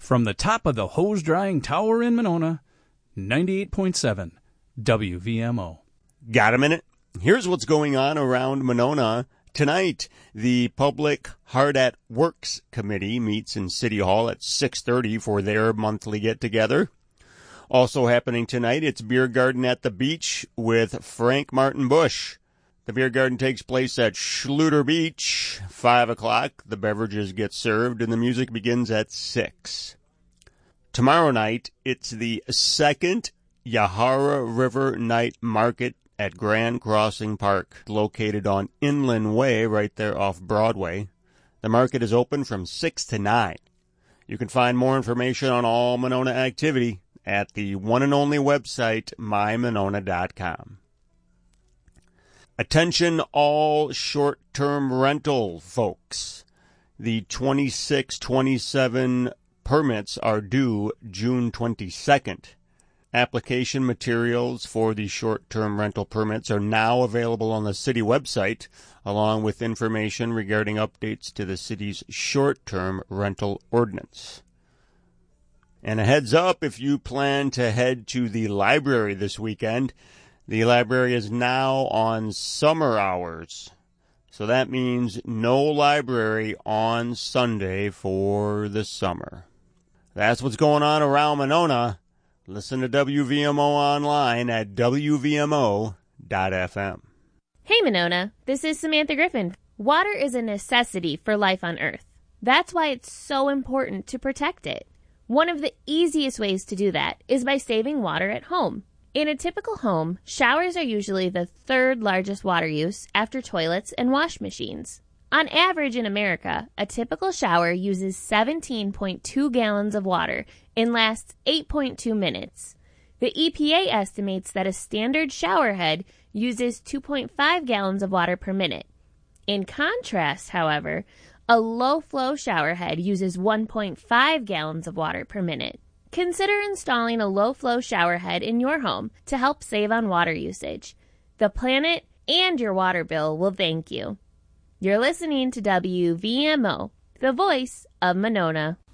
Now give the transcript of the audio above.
From the top of the hose drying tower in Monona, 98.7 WVMO. Got a minute? Here's what's going on around Monona. Tonight, the Public Hard at Works Committee meets in City Hall at 6:30 for their monthly get-together. Also happening tonight, it's Beer Garden at the Beach with Frank Martin Bush. The beer garden takes place at Schluter Beach, 5 o'clock. The beverages get served, and the music begins at 6. Tomorrow night, it's the second Yahara River Night Market at Grand Crossing Park, located on Inland Way right there off Broadway. The market is open from 6 to 9. You can find more information on all Monona activity at the one and only website, mymonona.com. Attention all short-term rental folks. The 26-27 permits are due June 22nd. Application materials for the short-term rental permits are now available on the city website, along with information regarding updates to the city's short-term rental ordinance. And a heads up, if you plan to head to the library this weekend, the library is now on summer hours. So that means no library on Sunday for the summer. That's what's going on around Monona. Listen to WVMO online at WVMO.fm. Hey Monona, this is Samantha Griffin. Water is a necessity for life on Earth. That's why it's so important to protect it. One of the easiest ways to do that is by saving water at home. In a typical home, showers are usually the third largest water use after toilets and wash machines. On average in America, a typical shower uses 17.2 gallons of water and lasts 8.2 minutes. The EPA estimates that a standard shower head uses 2.5 gallons of water per minute. In contrast, however, a low-flow shower head uses 1.5 gallons of water per minute. Consider installing a low-flow shower head in your home to help save on water usage. The planet and your water bill will thank you. You're listening to WVMO, the voice of Monona.